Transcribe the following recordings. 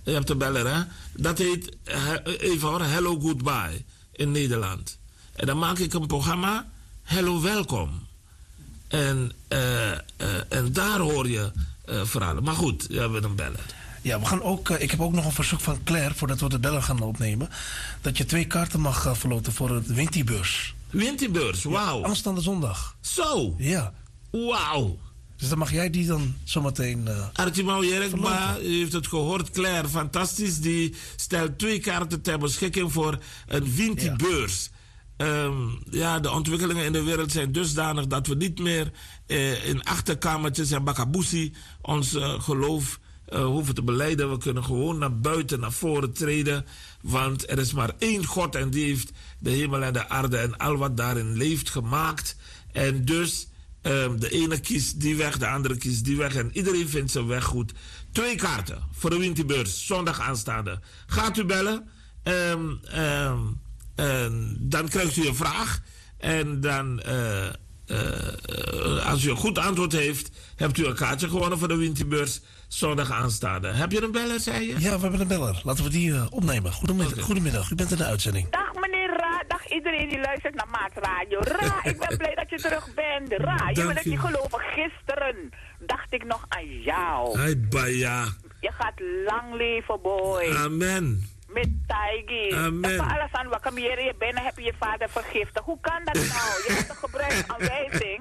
Je hebt de beller, hè? Dat heet, even hoor, Hello Goodbye in Nederland. En dan maak ik een programma, Hello Welkom. En daar hoor je verhalen. Maar goed, we hebben een beller. Ja, we gaan ook, ik heb ook nog een verzoek van Claire, voordat we de beller gaan opnemen. Dat je 2 kaarten mag verloten voor de Wintibeurs. Wintibeurs, wauw. Ja, aanstaande zondag. Zo? Ja. Wauw. Dus dan mag jij die dan zometeen Archimau Jerkma, u heeft het gehoord, Claire, fantastisch. Die stelt 2 kaarten ter beschikking voor een Wintibeurs. De ontwikkelingen in de wereld zijn dusdanig dat we niet meer in achterkamertjes en bakaboesie ons geloof hoeven te belijden. We kunnen gewoon naar buiten, naar voren treden. Want er is maar 1 God en die heeft de hemel en de aarde en al wat daarin leeft gemaakt. En dus de ene kiest die weg, de andere kiest die weg. En iedereen vindt zijn weg goed. 2 kaarten voor de Wintibeurs, zondag aanstaande. Gaat u bellen. Dan krijgt u een vraag. En dan, als u een goed antwoord heeft, hebt u een kaartje gewonnen voor de Wintibeurs zondag aanstaande. Heb je een beller, zei je? Ja, we hebben een beller. Laten we die opnemen. Goedemiddag, u bent in de uitzending. Dag meneer Ra, dag iedereen die luistert naar Maat Radio. Ra, ik ben blij dat je terug bent. Ra, je wil het niet geloven. Gisteren dacht ik nog aan jou. Hai, Baya. Je gaat lang leven, boy. Amen. Met Taigi. Amen. Dat alles aan wat je bijna heb je je vader vergiftigd. Hoe kan dat nou? Je hebt een gebruiksaanwijzing.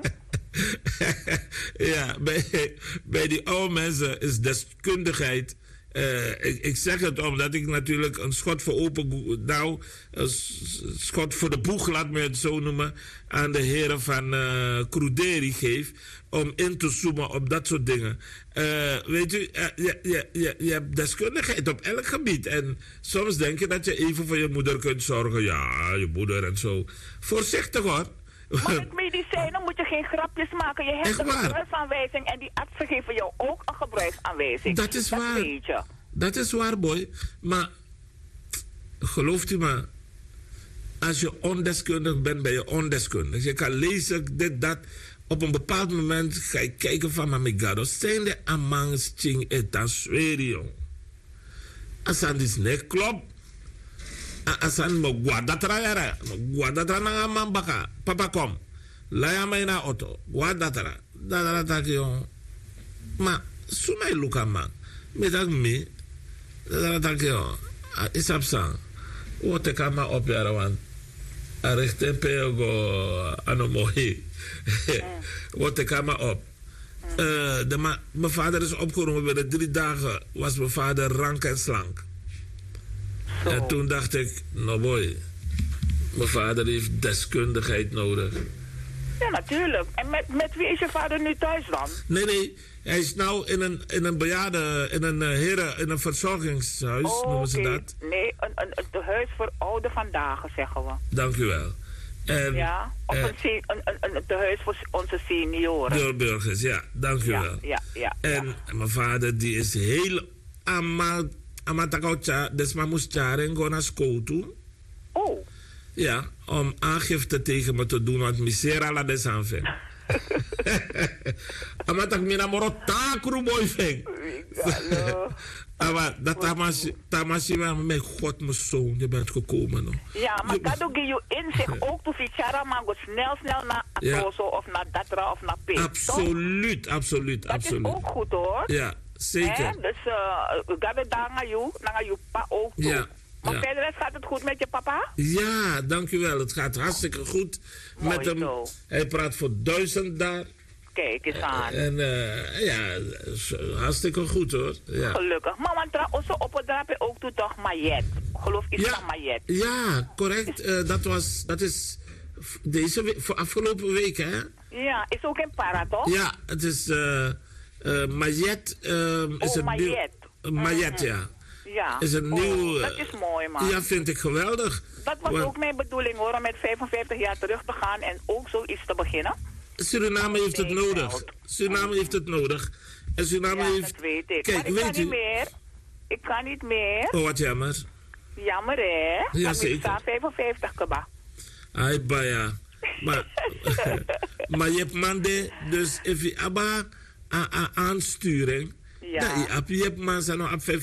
Ja, bij die oude mensen is deskundigheid. Ik zeg het omdat ik natuurlijk een schot voor een schot voor de boeg, laat me het zo noemen, aan de heren van Cruderi geef, om in te zoomen op dat soort dingen. Weet u, je hebt deskundigheid op elk gebied. En soms denk je dat je even voor je moeder kunt zorgen. Ja, je moeder en zo. Voorzichtig hoor. Maar met medicijnen moet je geen grapjes maken. Je hebt een gebruiksaanwijzing en die artsen geven jou ook een gebruiksaanwijzing. Dat is waar. Weet je. Dat is waar, boy. Maar gelooft u me, als je ondeskundig bent, ben je ondeskundig. Je kan lezen, dit, dat. Op een bepaald moment ga je kijken van Mamigado. Zijn de amangs ching etan sweri, jong. Asan dis ne klopt. Asan mo guadatra yara. Guadatra na aman baka. Papa kom. Laya mij na auto. Guadatra. Dadara tak jong. Ma, sumai luka man. Medak me. Dadara tak jong. Isap san. Wote kama op yara wan. Arichten pego anomohi. Wat ik aan me op. Mijn vader is opgeroepen bij de 3 dagen. Was mijn vader rank en slank. Zo. En toen dacht ik, nou boy, mijn vader heeft deskundigheid nodig. Ja, natuurlijk. En met wie is je vader nu thuis dan? Nee. Hij is nou in een bejaarde, in een verzorgingshuis, noemen ze dat. Nee, een huis voor oude vandaag, zeggen we. Dank u wel. En, ja, of een tehuis voor onze senioren. Door burgers, ja, dank u wel. Ja. En mijn vader die is heel amatakaucha, desma moest jaren gaan naar school toe. Oh. Ja, om aangifte tegen me te doen, want misera la desanveng. Amatak mina moro takru boy veng. Maar dat tamasi met God mijn zoon, je bent gekomen. No? Ja, maar dat doe je inzicht ook te fietsaren, maar snel naar Atoso of naar Datra of naar Peek. Absoluut. Dat is ook goed hoor. Ja, zeker. Dus gabe daar naar je pa ook toe. Ja. Maar verder gaat het goed met je papa? Ja, dank u wel. Het gaat hartstikke goed mooi met hem. Zo. Hij praat voor 1000 daar. Kijk eens aan. En hartstikke goed hoor. Ja. Gelukkig. Maar want trouwens op het drapen ook toe toch Mayet. Geloof is van Mayet. Ja, correct. Dat is voor afgelopen week hè. Ja, is ook in Para toch? Ja, het is Mayet. Is het Mayet. Mayet, ja. Ja. Is een nieuw, dat is mooi, man. Ja, vind ik geweldig. Dat was ook mijn bedoeling, hoor, om met 55 jaar terug te gaan en ook zoiets te beginnen. Suriname heeft het nodig. Suriname heeft het nodig. En Suriname heeft... dat weet ik. Kijk, maar ik kan niet meer. Ik kan niet meer. Oh, wat jammer. Jammer, hè? Ja, zeker. Ik sta 55, kaba. Ai, baya. Maar je hebt mande, dus if je abba aansturing... Ja. Je hebt man zijn op